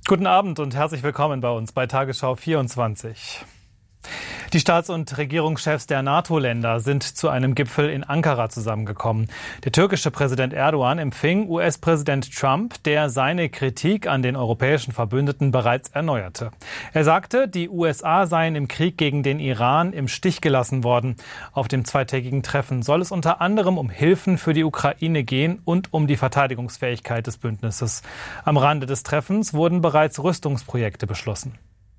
Guten Abend und herzlich willkommen bei uns bei Tagesschau 24. Die Staats- und Regierungschefs der NATO-Länder sind zu einem Gipfel in Ankara zusammengekommen. Der türkische Präsident Erdogan empfing US-Präsident Trump, der seine Kritik an den europäischen Verbündeten bereits erneuerte. Er sagte, die USA seien im Krieg gegen den Iran im Stich gelassen worden. Auf dem zweitägigen Treffen soll es unter anderem um Hilfen für die Ukraine gehen und um die Verteidigungsfähigkeit des Bündnisses. Am Rande des Treffens wurden bereits Rüstungsprojekte beschlossen.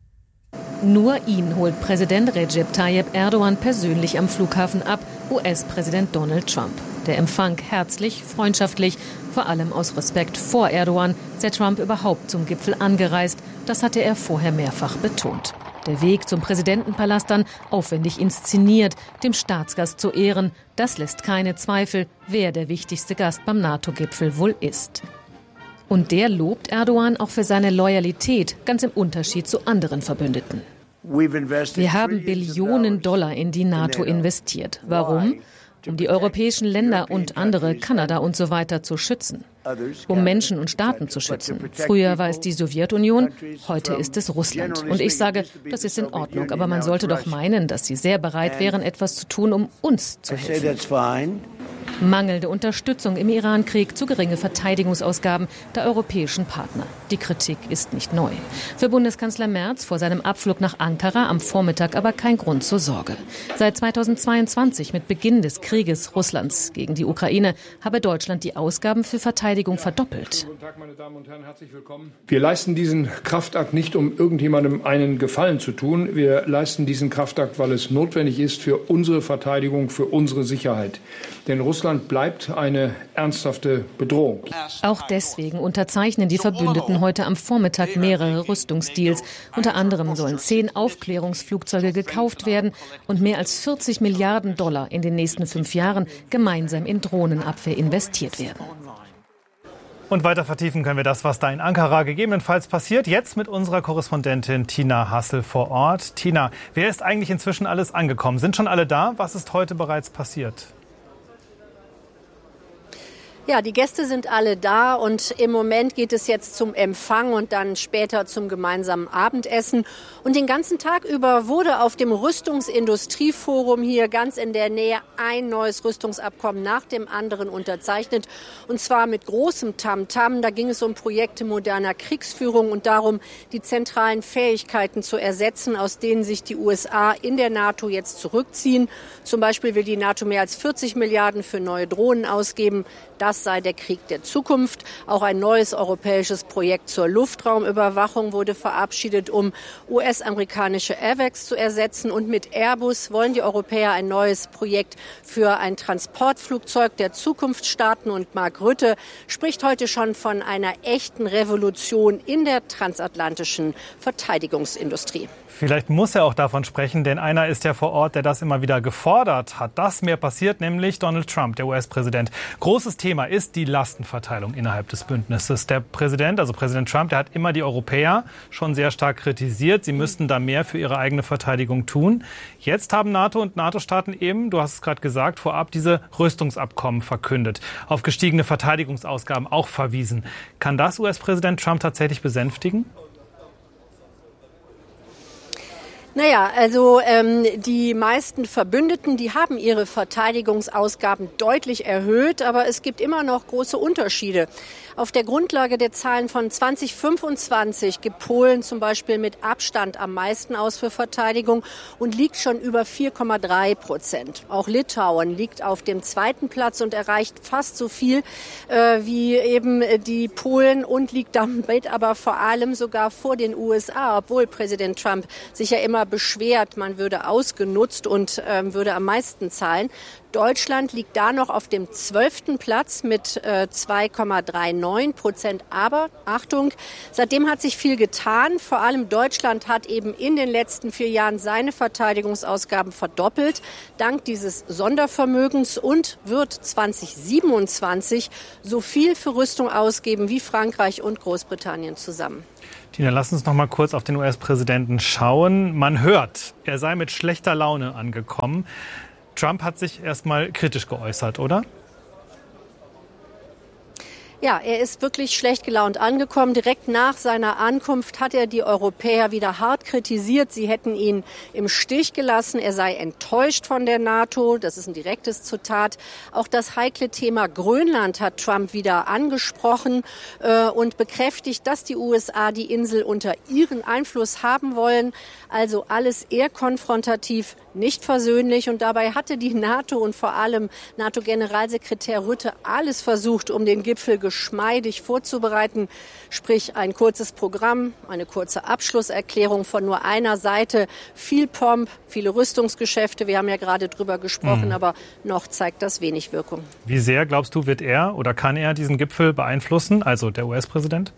Nur ihn holt Präsident Recep Tayyip Erdogan persönlich am Flughafen ab, US-Präsident Donald Trump. Der Empfang herzlich, freundschaftlich, vor allem aus Respekt vor Erdogan, sei Trump überhaupt zum Gipfel angereist. Das hatte er vorher mehrfach betont. Der Weg zum Präsidentenpalast dann aufwendig inszeniert, dem Staatsgast zu Ehren. Das lässt keine Zweifel, wer der wichtigste Gast beim NATO-Gipfel wohl ist. Und der lobt Erdogan auch für seine Loyalität, ganz im Unterschied zu anderen Verbündeten. Wir haben Billionen Dollar in die NATO investiert. Warum? Um die europäischen Länder und andere, Kanada und so weiter, zu schützen. Um Menschen und Staaten zu schützen. Früher war es die Sowjetunion, heute ist es Russland. Und ich sage, das ist in Ordnung, aber man sollte doch meinen, dass sie sehr bereit wären, etwas zu tun, um uns zu helfen. Mangelnde Unterstützung im Iran-Krieg, zu geringe Verteidigungsausgaben der europäischen Partner. Die Kritik ist nicht neu. Für Bundeskanzler Merz vor seinem Abflug nach Ankara am Vormittag aber kein Grund zur Sorge. Seit 2022, mit Beginn des Krieges Russlands gegen die Ukraine, habe Deutschland die Ausgaben für Verteidigung verdoppelt. Guten Tag, meine Damen und Herren, herzlich willkommen. Wir leisten diesen Kraftakt nicht, um irgendjemandem einen Gefallen zu tun. Wir leisten diesen Kraftakt, weil es notwendig ist für unsere Verteidigung, für unsere Sicherheit. Denn Russland bleibt eine ernsthafte Bedrohung. Auch deswegen unterzeichnen die Verbündeten heute am Vormittag mehrere Rüstungsdeals. Unter anderem sollen 10 Aufklärungsflugzeuge gekauft werden und mehr als 40 Milliarden Dollar in den nächsten 5 Jahren gemeinsam in Drohnenabwehr investiert werden. Und weiter vertiefen können wir das, was da in Ankara gegebenenfalls passiert. Jetzt mit unserer Korrespondentin Tina Hassel vor Ort. Tina, wer ist eigentlich inzwischen alles angekommen? Sind schon alle da? Was ist heute bereits passiert? Ja, die Gäste sind alle da und im Moment geht es jetzt zum Empfang und dann später zum gemeinsamen Abendessen. Und den ganzen Tag über wurde auf dem Rüstungsindustrieforum hier ganz in der Nähe ein neues Rüstungsabkommen nach dem anderen unterzeichnet. Und zwar mit großem Tamtam. Da ging es um Projekte moderner Kriegsführung und darum, die zentralen Fähigkeiten zu ersetzen, aus denen sich die USA in der NATO jetzt zurückziehen. Zum Beispiel will die NATO mehr als 40 Milliarden für neue Drohnen ausgeben. Das sei der Krieg der Zukunft. Auch ein neues europäisches Projekt zur Luftraumüberwachung wurde verabschiedet, um US-amerikanische AWACS zu ersetzen. Und mit Airbus wollen die Europäer ein neues Projekt für ein Transportflugzeug der Zukunft starten. Und Mark Rutte spricht heute schon von einer echten Revolution in der transatlantischen Verteidigungsindustrie. Vielleicht muss er auch davon sprechen, denn einer ist ja vor Ort, der das immer wieder gefordert hat. Dass mehr passiert, nämlich Donald Trump, der US-Präsident. Großes Thema ist die Lastenverteilung innerhalb des Bündnisses. Der Präsident, also Präsident Trump, der hat immer die Europäer schon sehr stark kritisiert. Sie müssten da mehr für ihre eigene Verteidigung tun. Jetzt haben NATO und NATO-Staaten eben, du hast es gerade gesagt, vorab diese Rüstungsabkommen verkündet, auf gestiegene Verteidigungsausgaben auch verwiesen. Kann das US-Präsident Trump tatsächlich besänftigen? Naja, also die meisten Verbündeten, die haben ihre Verteidigungsausgaben deutlich erhöht, aber es gibt immer noch große Unterschiede. Auf der Grundlage der Zahlen von 2025 gibt Polen zum Beispiel mit Abstand am meisten aus für Verteidigung und liegt schon über 4,3%. Auch Litauen liegt auf dem 2. Platz und erreicht fast so viel wie eben die Polen und liegt damit aber vor allem sogar vor den USA, obwohl Präsident Trump sich ja immer beschwert, man würde ausgenutzt und würde am meisten zahlen. Deutschland liegt da noch auf dem 12. Platz mit 2,39%. Aber, Achtung, seitdem hat sich viel getan. Vor allem Deutschland hat eben in den letzten 4 Jahren seine Verteidigungsausgaben verdoppelt, dank dieses Sondervermögens und wird 2027 so viel für Rüstung ausgeben wie Frankreich und Großbritannien zusammen. Tina, lass uns noch mal kurz auf den US-Präsidenten schauen. Man hört, er sei mit schlechter Laune angekommen. Trump hat sich erst mal kritisch geäußert, oder? Ja, er ist wirklich schlecht gelaunt angekommen. Direkt nach seiner Ankunft hat er die Europäer wieder hart kritisiert. Sie hätten ihn im Stich gelassen. Er sei enttäuscht von der NATO. Das ist ein direktes Zitat. Auch das heikle Thema Grönland hat Trump wieder angesprochen und bekräftigt, dass die USA die Insel unter ihren Einfluss haben wollen. Also alles eher konfrontativ, nicht versöhnlich. Und dabei hatte die NATO und vor allem NATO-Generalsekretär Rutte alles versucht, um den Gipfel geschmeidig vorzubereiten. Sprich ein kurzes Programm, eine kurze Abschlusserklärung von nur einer Seite. Viel Pomp, viele Rüstungsgeschäfte. Wir haben ja gerade drüber gesprochen, aber noch zeigt das wenig Wirkung. Wie sehr, glaubst du, wird er oder kann er diesen Gipfel beeinflussen, also der US-Präsident?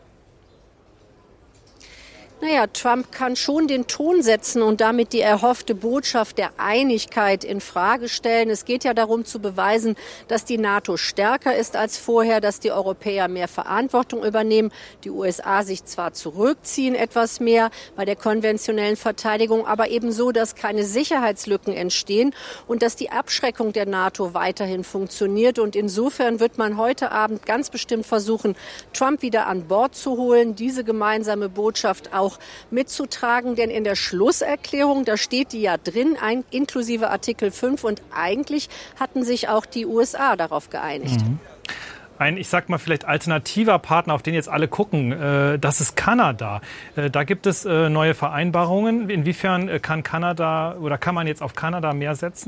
Naja, Trump kann schon den Ton setzen und damit die erhoffte Botschaft der Einigkeit in Frage stellen. Es geht ja darum zu beweisen, dass die NATO stärker ist als vorher, dass die Europäer mehr Verantwortung übernehmen, die USA sich zwar zurückziehen etwas mehr bei der konventionellen Verteidigung, aber eben so, dass keine Sicherheitslücken entstehen und dass die Abschreckung der NATO weiterhin funktioniert. Und insofern wird man heute Abend ganz bestimmt versuchen, Trump wieder an Bord zu holen, diese gemeinsame Botschaft auch mitzutragen, denn in der Schlusserklärung, da steht die ja drin, inklusive Artikel 5 und eigentlich hatten sich auch die USA darauf geeinigt. Ein, ich sag mal, vielleicht alternativer Partner, auf den jetzt alle gucken, das ist Kanada. Da gibt es neue Vereinbarungen. Inwiefern kann Kanada oder kann man jetzt auf Kanada mehr setzen?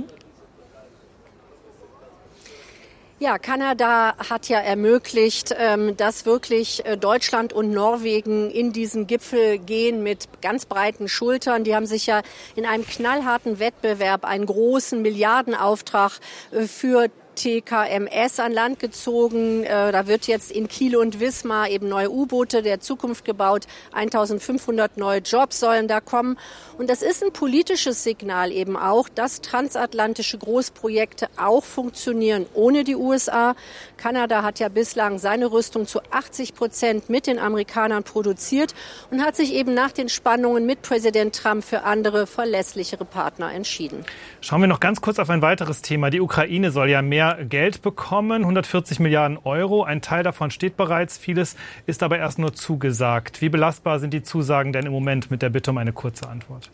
Ja, Kanada hat ja ermöglicht, dass wirklich Deutschland und Norwegen in diesen Gipfel gehen mit ganz breiten Schultern. Die haben sich ja in einem knallharten Wettbewerb einen großen Milliardenauftrag für TKMS an Land gezogen. Da wird jetzt in Kiel und Wismar eben neue U-Boote der Zukunft gebaut. 1500 neue Jobs sollen da kommen. Und das ist ein politisches Signal eben auch, dass transatlantische Großprojekte auch funktionieren ohne die USA. Kanada hat ja bislang seine Rüstung zu 80% mit den Amerikanern produziert und hat sich eben nach den Spannungen mit Präsident Trump für andere, verlässlichere Partner entschieden. Schauen wir noch ganz kurz auf ein weiteres Thema. Die Ukraine soll ja mehr Geld bekommen, 140 Milliarden Euro. Ein Teil davon steht bereits, vieles ist aber erst nur zugesagt. Wie belastbar sind die Zusagen denn im Moment? Mit der Bitte um eine kurze Antwort.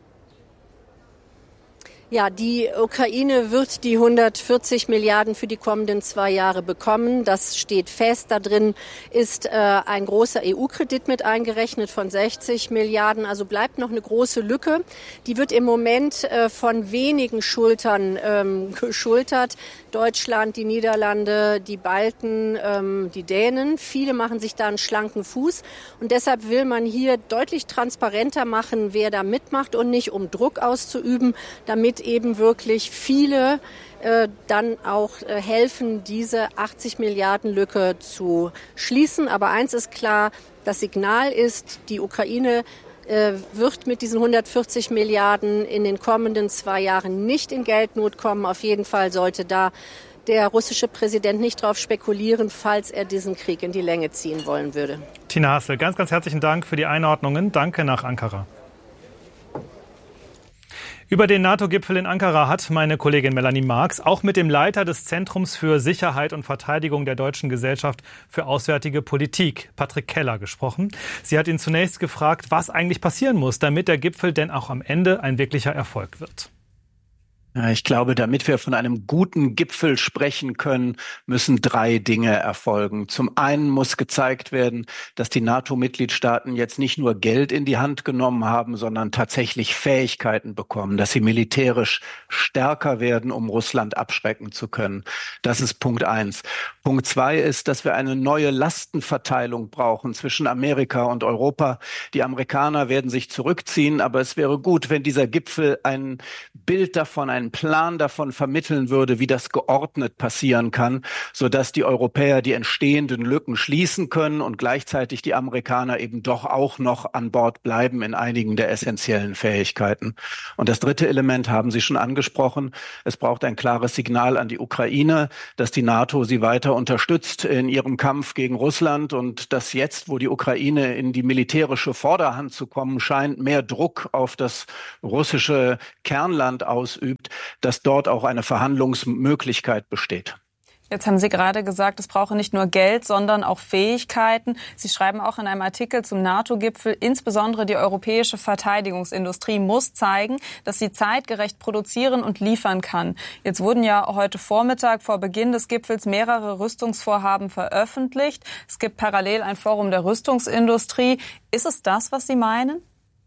Ja, die Ukraine wird die 140 Milliarden für die kommenden 2 Jahre bekommen. Das steht fest. Da drin ist ein großer EU-Kredit mit eingerechnet von 60 Milliarden. Also bleibt noch eine große Lücke. Die wird im Moment von wenigen Schultern geschultert. Deutschland, die Niederlande, die Balten, die Dänen. Viele machen sich da einen schlanken Fuß. Und deshalb will man hier deutlich transparenter machen, wer da mitmacht und nicht, um Druck auszuüben, damit eben wirklich viele dann auch helfen, diese 80 Milliarden Lücke zu schließen. Aber eins ist klar, das Signal ist, die Ukraine wird mit diesen 140 Milliarden in den kommenden 2 Jahren nicht in Geldnot kommen. Auf jeden Fall sollte da der russische Präsident nicht darauf spekulieren, falls er diesen Krieg in die Länge ziehen wollen würde. Tina Hassel, ganz, ganz herzlichen Dank für die Einordnungen. Danke nach Ankara. Über den NATO-Gipfel in Ankara hat meine Kollegin Melanie Marx auch mit dem Leiter des Zentrums für Sicherheit und Verteidigung der Deutschen Gesellschaft für Auswärtige Politik, Patrick Keller, gesprochen. Sie hat ihn zunächst gefragt, was eigentlich passieren muss, damit der Gipfel denn auch am Ende ein wirklicher Erfolg wird. Ich glaube, damit wir von einem guten Gipfel sprechen können, müssen 3 Dinge erfolgen. Zum einen muss gezeigt werden, dass die NATO-Mitgliedstaaten jetzt nicht nur Geld in die Hand genommen haben, sondern tatsächlich Fähigkeiten bekommen, dass sie militärisch stärker werden, um Russland abschrecken zu können. Das ist Punkt 1. Punkt 2 ist, dass wir eine neue Lastenverteilung brauchen zwischen Amerika und Europa. Die Amerikaner werden sich zurückziehen, aber es wäre gut, wenn dieser Gipfel ein Bild davon, einen Plan davon vermitteln würde, wie das geordnet passieren kann, sodass die Europäer die entstehenden Lücken schließen können und gleichzeitig die Amerikaner eben doch auch noch an Bord bleiben in einigen der essentiellen Fähigkeiten. Und das dritte Element haben Sie schon angesprochen. Es braucht ein klares Signal an die Ukraine, dass die NATO sie weiter unterstützt in ihrem Kampf gegen Russland und dass jetzt, wo die Ukraine in die militärische Vorderhand zu kommen scheint, mehr Druck auf das russische Kernland ausübt, dass dort auch eine Verhandlungsmöglichkeit besteht. Jetzt haben Sie gerade gesagt, es brauche nicht nur Geld, sondern auch Fähigkeiten. Sie schreiben auch in einem Artikel zum NATO-Gipfel, insbesondere die europäische Verteidigungsindustrie muss zeigen, dass sie zeitgerecht produzieren und liefern kann. Jetzt wurden ja heute Vormittag vor Beginn des Gipfels mehrere Rüstungsvorhaben veröffentlicht. Es gibt parallel ein Forum der Rüstungsindustrie. Ist es das, was Sie meinen?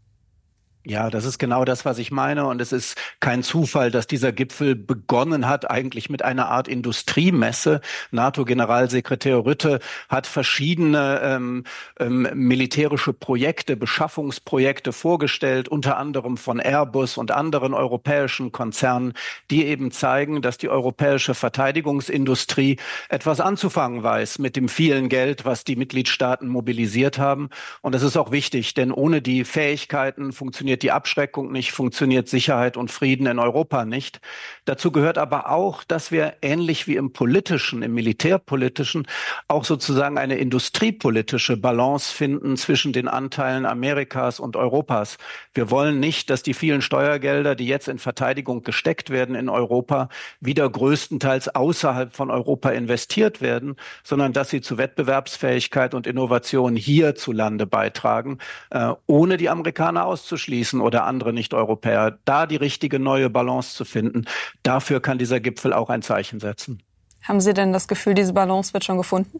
Ja, das ist genau das, was ich meine. Und es ist kein Zufall, dass dieser Gipfel begonnen hat, eigentlich mit einer Art Industriemesse. NATO-Generalsekretär Rutte hat verschiedene militärische Projekte, Beschaffungsprojekte vorgestellt, unter anderem von Airbus und anderen europäischen Konzernen, die eben zeigen, dass die europäische Verteidigungsindustrie etwas anzufangen weiß mit dem vielen Geld, was die Mitgliedstaaten mobilisiert haben. Und das ist auch wichtig, denn ohne die Fähigkeiten funktioniert die Abschreckung nicht, funktioniert Sicherheit und Frieden in Europa nicht. Dazu gehört aber auch, dass wir ähnlich wie im politischen, im militärpolitischen, auch sozusagen eine industriepolitische Balance finden zwischen den Anteilen Amerikas und Europas. Wir wollen nicht, dass die vielen Steuergelder, die jetzt in Verteidigung gesteckt werden in Europa, wieder größtenteils außerhalb von Europa investiert werden, sondern dass sie zu Wettbewerbsfähigkeit und Innovation hierzulande beitragen, ohne die Amerikaner auszuschließen oder andere Nicht-Europäer. Da die richtige neue Balance zu finden, dafür kann dieser Gipfel auch ein Zeichen setzen. Haben Sie denn das Gefühl, diese Balance wird schon gefunden?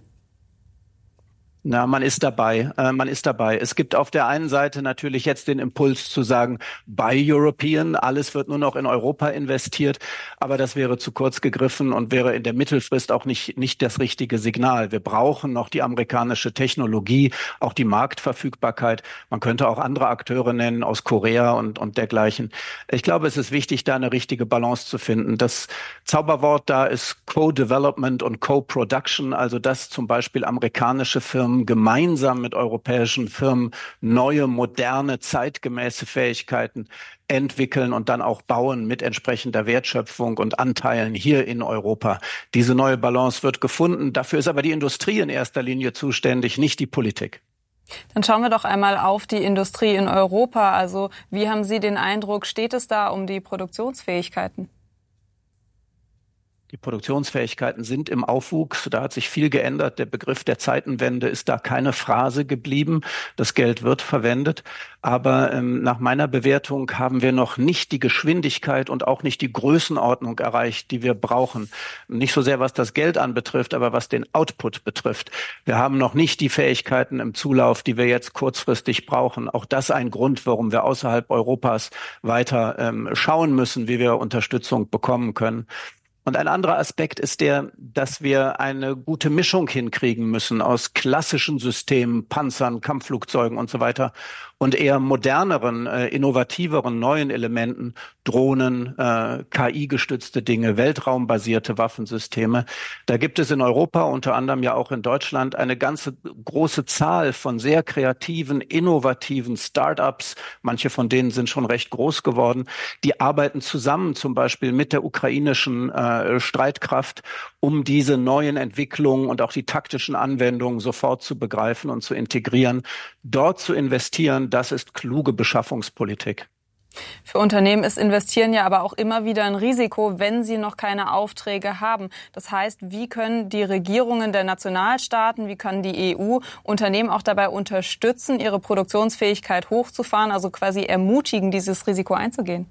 Na, man ist dabei. Es gibt auf der einen Seite natürlich jetzt den Impuls zu sagen, Buy European, alles wird nur noch in Europa investiert. Aber das wäre zu kurz gegriffen und wäre in der Mittelfrist auch nicht das richtige Signal. Wir brauchen noch die amerikanische Technologie, auch die Marktverfügbarkeit. Man könnte auch andere Akteure nennen aus Korea und dergleichen. Ich glaube, es ist wichtig, da eine richtige Balance zu finden. Das Zauberwort da ist Co-Development und Co-Production, also dass zum Beispiel amerikanische Firmen gemeinsam mit europäischen Firmen neue, moderne, zeitgemäße Fähigkeiten entwickeln und dann auch bauen mit entsprechender Wertschöpfung und Anteilen hier in Europa. Diese neue Balance wird gefunden. Dafür ist aber die Industrie in erster Linie zuständig, nicht die Politik. Dann schauen wir doch einmal auf die Industrie in Europa. Also wie haben Sie den Eindruck, steht es da um die Produktionsfähigkeiten? Die Produktionsfähigkeiten sind im Aufwuchs. Da hat sich viel geändert. Der Begriff der Zeitenwende ist da keine Phrase geblieben. Das Geld wird verwendet. Aber nach meiner Bewertung haben wir noch nicht die Geschwindigkeit und auch nicht die Größenordnung erreicht, die wir brauchen. Nicht so sehr, was das Geld anbetrifft, aber was den Output betrifft. Wir haben noch nicht die Fähigkeiten im Zulauf, die wir jetzt kurzfristig brauchen. Auch das ein Grund, warum wir außerhalb Europas weiter schauen müssen, wie wir Unterstützung bekommen können. Und ein anderer Aspekt ist der, dass wir eine gute Mischung hinkriegen müssen aus klassischen Systemen, Panzern, Kampfflugzeugen und so weiter und eher moderneren, innovativeren, neuen Elementen, Drohnen, KI-gestützte Dinge, weltraumbasierte Waffensysteme. Da gibt es in Europa, unter anderem ja auch in Deutschland, eine ganze große Zahl von sehr kreativen, innovativen Start-ups. Manche von denen sind schon recht groß geworden. Die arbeiten zusammen, zum Beispiel mit der ukrainischen Streitkraft, um diese neuen Entwicklungen und auch die taktischen Anwendungen sofort zu begreifen und zu integrieren. Dort zu investieren, das ist kluge Beschaffungspolitik. Für Unternehmen ist Investieren ja aber auch immer wieder ein Risiko, wenn sie noch keine Aufträge haben. Das heißt, wie können die Regierungen der Nationalstaaten, wie kann die EU Unternehmen auch dabei unterstützen, ihre Produktionsfähigkeit hochzufahren, also quasi ermutigen, dieses Risiko einzugehen?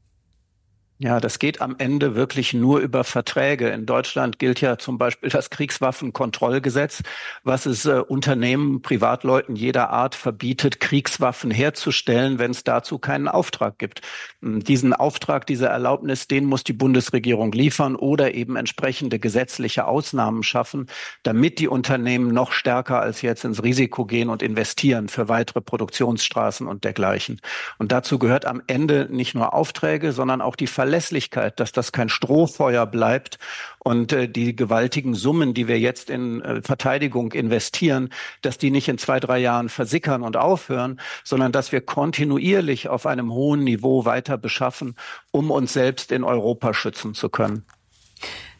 Ja, das geht am Ende wirklich nur über Verträge. In Deutschland gilt ja zum Beispiel das Kriegswaffenkontrollgesetz, was es Unternehmen, Privatleuten jeder Art verbietet, Kriegswaffen herzustellen, wenn es dazu keinen Auftrag gibt. Diesen Auftrag, diese Erlaubnis, den muss die Bundesregierung liefern oder eben entsprechende gesetzliche Ausnahmen schaffen, damit die Unternehmen noch stärker als jetzt ins Risiko gehen und investieren für weitere Produktionsstraßen und dergleichen. Und dazu gehört am Ende nicht nur Aufträge, sondern auch die Verlässlichkeit, dass das kein Strohfeuer bleibt und die gewaltigen Summen, die wir jetzt in Verteidigung investieren, dass die nicht in 2-3 Jahren versickern und aufhören, sondern dass wir kontinuierlich auf einem hohen Niveau weiter beschaffen, um uns selbst in Europa schützen zu können.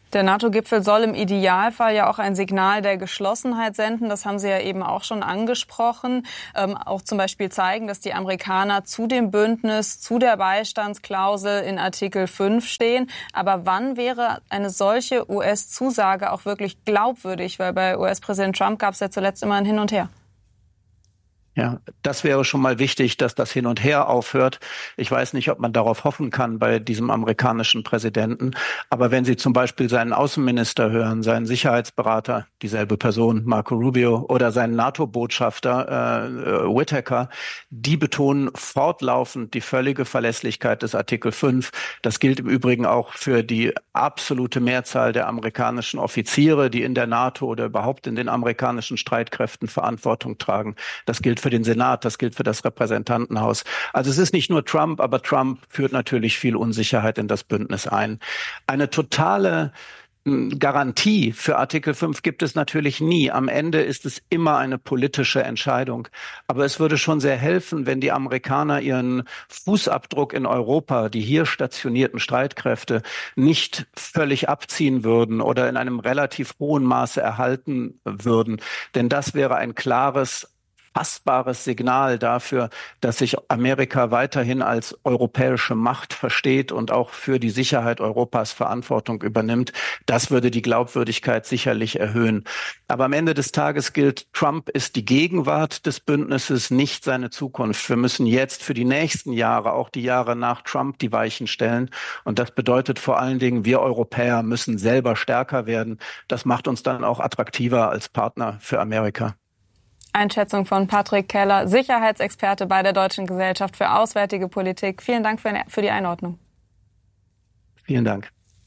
Der NATO-Gipfel soll im Idealfall ja auch ein Signal der Geschlossenheit senden. Das haben Sie ja eben auch schon angesprochen. Auch zum Beispiel zeigen, dass die Amerikaner zu dem Bündnis, zu der Beistandsklausel in Artikel 5 stehen. Aber wann wäre eine solche US-Zusage auch wirklich glaubwürdig? Weil bei US-Präsident Trump gab es ja zuletzt immer ein Hin und Her. Ja, das wäre schon mal wichtig, dass das Hin und Her aufhört. Ich weiß nicht, ob man darauf hoffen kann bei diesem amerikanischen Präsidenten. Aber wenn Sie zum Beispiel seinen Außenminister hören, seinen Sicherheitsberater, dieselbe Person, Marco Rubio, oder seinen NATO-Botschafter Whitaker, die betonen fortlaufend die völlige Verlässlichkeit des Artikel 5. Das gilt im Übrigen auch für die absolute Mehrzahl der amerikanischen Offiziere, die in der NATO oder überhaupt in den amerikanischen Streitkräften Verantwortung tragen. Das gilt für den Senat, das gilt für das Repräsentantenhaus. Also es ist nicht nur Trump, aber Trump führt natürlich viel Unsicherheit in das Bündnis ein. Eine totale Garantie für Artikel 5 gibt es natürlich nie. Am Ende ist es immer eine politische Entscheidung. Aber es würde schon sehr helfen, wenn die Amerikaner ihren Fußabdruck in Europa, die hier stationierten Streitkräfte, nicht völlig abziehen würden oder in einem relativ hohen Maße erhalten würden. Denn das wäre ein klares, fassbares Signal dafür, dass sich Amerika weiterhin als europäische Macht versteht und auch für die Sicherheit Europas Verantwortung übernimmt. Das würde die Glaubwürdigkeit sicherlich erhöhen. Aber am Ende des Tages gilt, Trump ist die Gegenwart des Bündnisses, nicht seine Zukunft. Wir müssen jetzt für die nächsten Jahre, auch die Jahre nach Trump, die Weichen stellen. Und das bedeutet vor allen Dingen, wir Europäer müssen selber stärker werden. Das macht uns dann auch attraktiver als Partner für Amerika. Einschätzung von Patrick Keller, Sicherheitsexperte bei der Deutschen Gesellschaft für Auswärtige Politik. Vielen Dank für die Einordnung. Vielen Dank.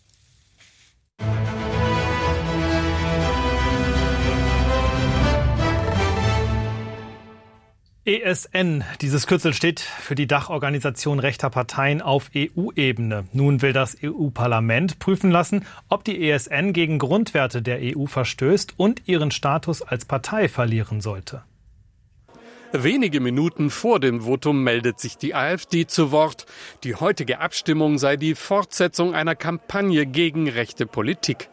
ESN, dieses Kürzel steht für die Dachorganisation rechter Parteien auf EU-Ebene. Nun will das EU-Parlament prüfen lassen, ob die ESN gegen Grundwerte der EU verstößt und ihren Status als Partei verlieren sollte. Wenige Minuten vor dem Votum meldet sich die AfD zu Wort. Die heutige Abstimmung sei die Fortsetzung einer Kampagne gegen rechte Politik.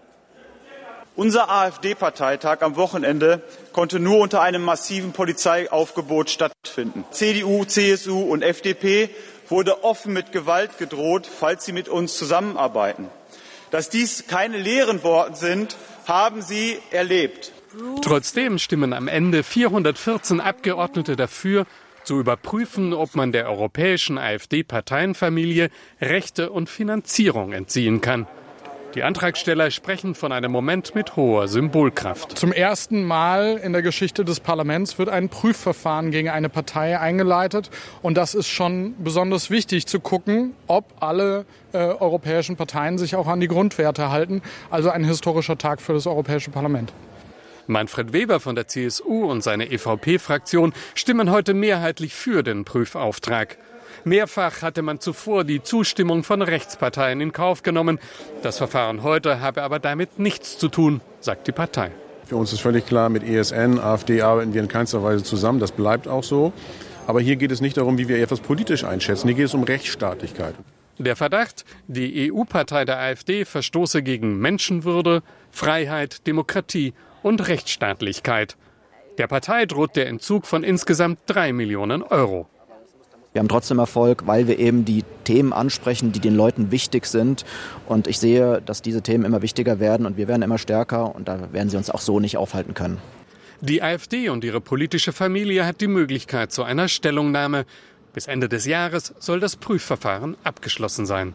Unser AfD-Parteitag am Wochenende konnte nur unter einem massiven Polizeiaufgebot stattfinden. CDU, CSU und FDP wurde offen mit Gewalt gedroht, falls sie mit uns zusammenarbeiten. Dass dies keine leeren Worte sind, haben sie erlebt. Trotzdem stimmen am Ende 414 Abgeordnete dafür, zu überprüfen, ob man der europäischen AfD-Parteienfamilie Rechte und Finanzierung entziehen kann. Die Antragsteller sprechen von einem Moment mit hoher Symbolkraft. Zum ersten Mal in der Geschichte des Parlaments wird ein Prüfverfahren gegen eine Partei eingeleitet. Und das ist schon besonders wichtig zu gucken, ob alle europäischen Parteien sich auch an die Grundwerte halten. Also ein historischer Tag für das Europäische Parlament. Manfred Weber von der CSU und seine EVP-Fraktion stimmen heute mehrheitlich für den Prüfauftrag. Mehrfach hatte man zuvor die Zustimmung von Rechtsparteien in Kauf genommen. Das Verfahren heute habe aber damit nichts zu tun, sagt die Partei. Für uns ist völlig klar, mit ESN, AfD arbeiten wir in keinster Weise zusammen. Das bleibt auch so. Aber hier geht es nicht darum, wie wir etwas politisch einschätzen. Hier geht es um Rechtsstaatlichkeit. Der Verdacht, die EU-Partei der AfD verstoße gegen Menschenwürde, Freiheit, Demokratie und Rechtsstaatlichkeit. Der Partei droht der Entzug von insgesamt 3 Millionen Euro. Wir haben trotzdem Erfolg, weil wir eben die Themen ansprechen, die den Leuten wichtig sind. Und ich sehe, dass diese Themen immer wichtiger werden und wir werden immer stärker. Und da werden sie uns auch so nicht aufhalten können. Die AfD und ihre politische Familie hat die Möglichkeit zu einer Stellungnahme. Bis Ende des Jahres soll das Prüfverfahren abgeschlossen sein.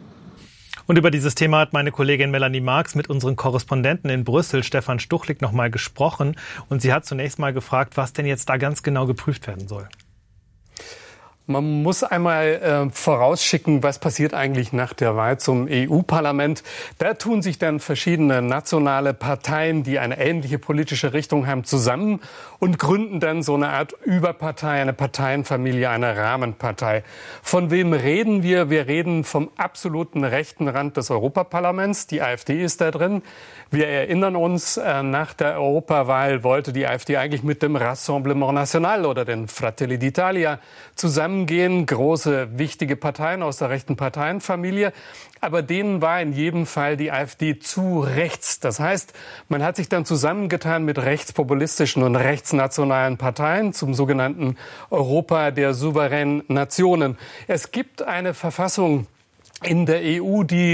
Und über dieses Thema hat meine Kollegin Melanie Marx mit unseren Korrespondenten in Brüssel, Stefan Stuchlik, noch mal gesprochen. Und sie hat zunächst mal gefragt, was denn jetzt da ganz genau geprüft werden soll. Man muss einmal vorausschicken, was passiert eigentlich nach der Wahl zum EU-Parlament. Da tun sich dann verschiedene nationale Parteien, die eine ähnliche politische Richtung haben, zusammen und gründen dann so eine Art Überpartei, eine Parteienfamilie, eine Rahmenpartei. Von wem reden wir? Wir reden vom absoluten rechten Rand des Europaparlaments. Die AfD ist da drin. Wir erinnern uns, nach der Europawahl wollte die AfD eigentlich mit dem Rassemblement National oder den Fratelli d'Italia zusammen zusammengehen, große, wichtige Parteien aus der rechten Parteienfamilie. Aber denen war in jedem Fall die AfD zu rechts. Das heißt, man hat sich dann zusammengetan mit rechtspopulistischen und rechtsnationalen Parteien zum sogenannten Europa der souveränen Nationen. Es gibt eine Verfassung in der EU, die